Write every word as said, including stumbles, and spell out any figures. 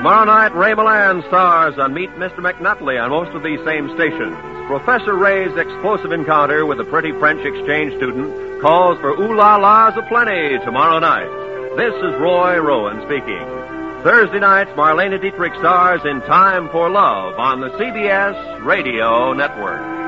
Tomorrow night, Ray Milland stars on Meet Mister McNutley on most of these same stations. Professor Ray's explosive encounter with a pretty French exchange student calls for ooh-la-las aplenty tomorrow night. This is Roy Rowan speaking. Thursday nights, Marlene Dietrich stars in Time for Love on the C B S Radio Network.